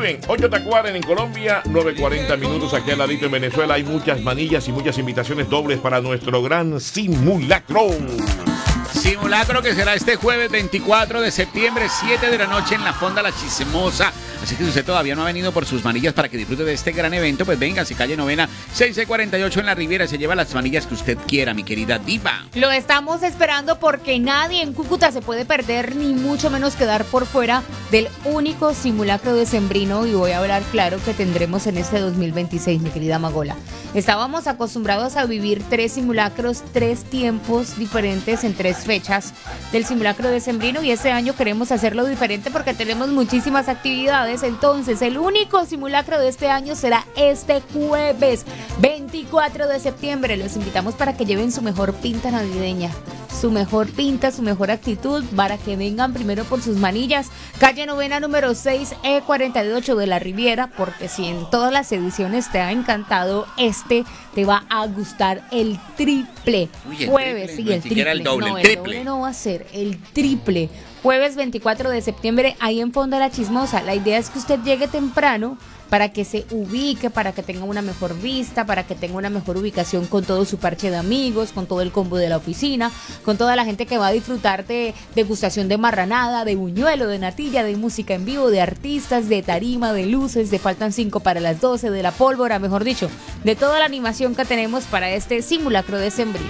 Muy bien, 8 Tacuaren en Colombia, 9:40 minutos aquí al ladito en Venezuela. Hay muchas manillas y muchas invitaciones dobles para nuestro gran simulacro. Simulacro que será este jueves 24 de septiembre, 7 de la noche en la Fonda La Chismosa. Así que si usted todavía no ha venido por sus manillas para que disfrute de este gran evento, pues venga, si calle Novena 6648 en la Riviera, se lleva las manillas que usted quiera, mi querida diva. Lo estamos esperando porque nadie en Cúcuta se puede perder, ni mucho menos quedar por fuera del único simulacro decembrino, y voy a hablar claro que tendremos en este 2026, mi querida Magola. Estábamos acostumbrados a vivir 3 simulacros, 3 tiempos diferentes en 3 fechas del simulacro decembrino, y este año queremos hacerlo diferente porque tenemos muchísimas actividades. Entonces, el único simulacro de este año será este jueves 24 de septiembre. Los invitamos para que lleven su mejor pinta navideña, su mejor pinta, su mejor actitud, para que vengan primero por sus manillas. Calle Novena número 6, E48 de la Riviera, porque si en todas las ediciones te ha encantado, te va a gustar el triple. Uy, el jueves, triple, sí, no, el ni siquiera triple. el doble, No, el el triple. doble no va a ser, el triple. Jueves 24 de septiembre, ahí en Fonda La Chismosa. La idea es que usted llegue temprano para que se ubique, para que tenga una mejor vista, para que tenga una mejor ubicación con todo su parche de amigos, con todo el combo de la oficina, con toda la gente que va a disfrutar de degustación de marranada, de buñuelo, de natilla, de música en vivo, de artistas, de tarima, de luces, de faltan 5 para las 12, de la pólvora, mejor dicho, de toda la animación que tenemos para este simulacro decembrino.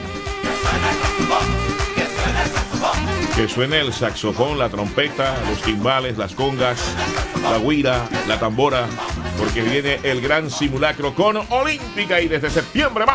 Que suene el saxofón, la trompeta, los timbales, las congas, la güira, la tambora, porque viene el gran simulacro con Olímpica y desde septiembre